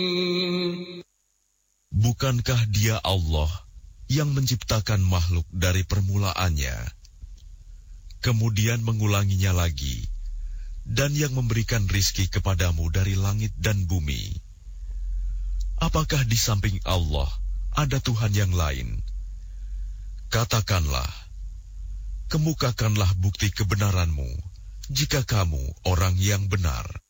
Bukankah Dia Allah yang menciptakan makhluk dari permulaannya, kemudian mengulanginya lagi, dan yang memberikan rizki kepadamu dari langit dan bumi? Apakah di samping Allah ada Tuhan yang lain? Katakanlah, kemukakanlah bukti kebenaranmu jika kamu orang yang benar.